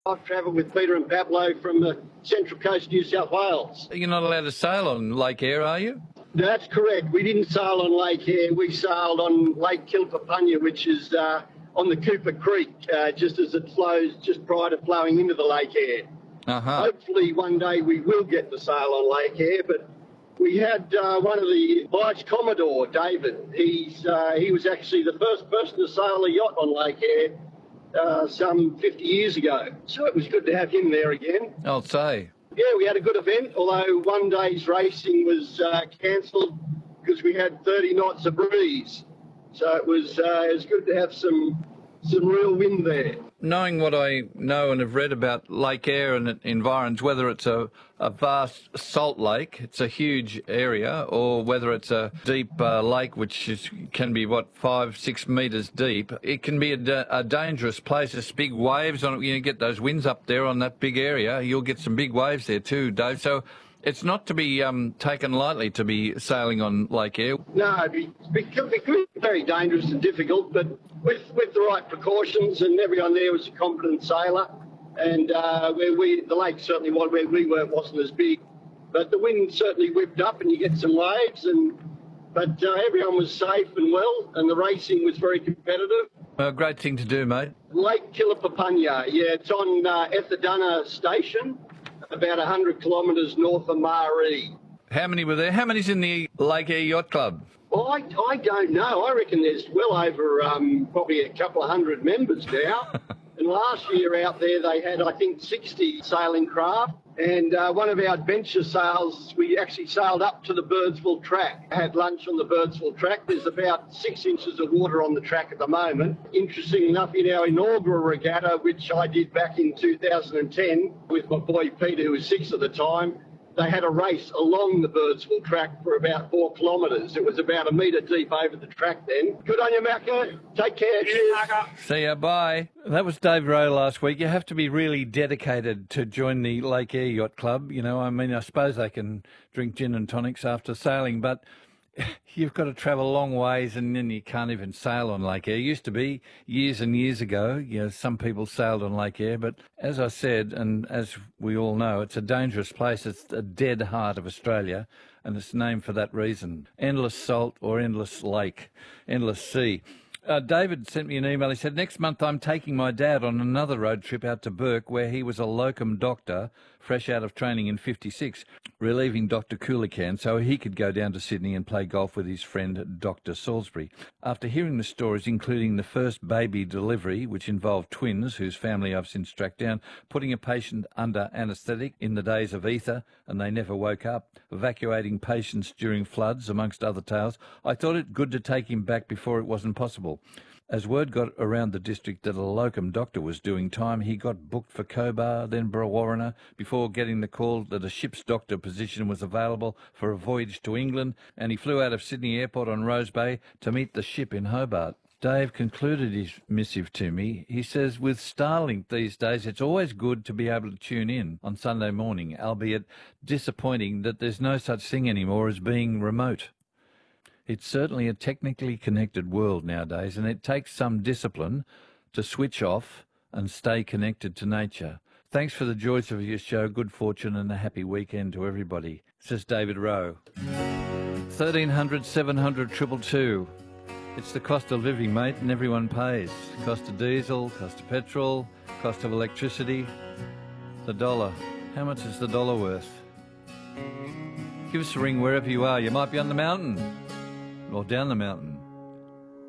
I've travelled with Peter and Pablo from the Central Coast, New South Wales. You're not allowed to sail on Lake Eyre, are you? That's correct. We didn't sail on Lake Eyre. We sailed on Lake Kilpapunya, which is on the Cooper Creek, just as it flows, just prior to flowing into the Lake Eyre. Hopefully one day we will get to sail on Lake Eyre, but we had one of the Vice Commodore, David. He was actually the first person to sail a yacht on Lake Eyre some 50 years ago. So it was good to have him there again. I'll say. Yeah, we had a good event, although one day's racing was cancelled because we had 30 knots of breeze. So it was good to have some real wind there. Knowing what I know and have read about Lake Eyre and environs, whether it's a vast salt lake, it's a huge area, or whether it's a deep lake which can be, 5-6 metres deep, it can be a dangerous place. There's big waves on it. You get those winds up there on that big area. You'll get some big waves there too, Dave. So it's not to be taken lightly to be sailing on Lake Eyre. No, it could be very dangerous and difficult, but with the right precautions, and everyone there was a competent sailor, and the lake certainly where we were wasn't as big, but the wind certainly whipped up and you get some waves, but everyone was safe and well, and the racing was very competitive. A great thing to do, mate. Lake Kilpapunya, yeah, it's on Etherdunna Station, about 100 kilometres north of Maree. How many were there? How many's in the Lake Eyre Yacht Club? Well, I don't know. I reckon there's well over probably a couple of hundred members now. And last year out there they had, I think, 60 sailing craft. And one of our adventure sails, we actually sailed up to the Birdsville track. I had lunch on the Birdsville track. There's about 6 inches of water on the track at the moment. Interesting enough, in our inaugural regatta, which I did back in 2010 with my boy Peter, who was 6 at the time, they had a race along the Birdsville track for about 4 kilometres. It was about a metre deep over the track then. Good on you, Macca. Take care. Cheers. See ya. Bye. That was Dave Rowe last week. You have to be really dedicated to join the Lake Eyre Yacht Club. You know, I mean, I suppose they can drink gin and tonics after sailing, but you've got to travel long ways and then you can't even sail on Lake Eyre. It used to be years and years ago, you know, some people sailed on Lake Eyre, but as I said, and as we all know, it's a dangerous place. It's the dead heart of Australia, and it's named for that reason. Endless salt or endless lake, endless sea. David sent me an email. He said, next month I'm taking my dad on another road trip out to Bourke, where he was a locum doctor, fresh out of training in 56, relieving Dr. Coolican so he could go down to Sydney and play golf with his friend Dr. Salisbury. After hearing the stories, including the first baby delivery, which involved twins, whose family I've since tracked down, putting a patient under anaesthetic in the days of ether and they never woke up, evacuating patients during floods, amongst other tales, I thought it good to take him back before it wasn't possible. As word got around the district that a locum doctor was doing time, he got booked for Cobar, then Brewarrina, before getting the call that a ship's doctor position was available for a voyage to England, and he flew out of Sydney Airport on Rose Bay to meet the ship in Hobart. Dave concluded his missive to me. He says, with Starlink these days, it's always good to be able to tune in on Sunday morning, albeit disappointing that there's no such thing anymore as being remote. It's certainly a technically connected world nowadays, and it takes some discipline to switch off and stay connected to nature. Thanks for the joys of your show. Good fortune and a happy weekend to everybody, says David Rowe. 1300 700 222. It's the cost of living, mate, and everyone pays. Cost of diesel, cost of petrol, cost of electricity, the dollar. How much is the dollar worth? Give us a ring wherever you are. You might be on the mountain or down the mountain.